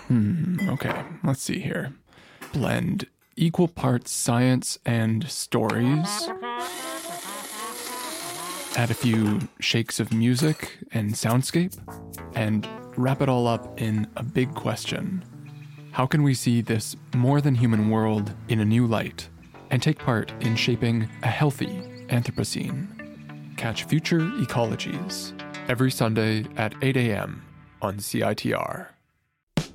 Okay, let's see here. Blend equal parts science and stories. Add a few shakes of music and soundscape. And wrap it all up in a big question. How can we see this more than human world in a new light and take part in shaping a healthy Anthropocene? Catch Future Ecologies every Sunday at 8 a.m. on CITR.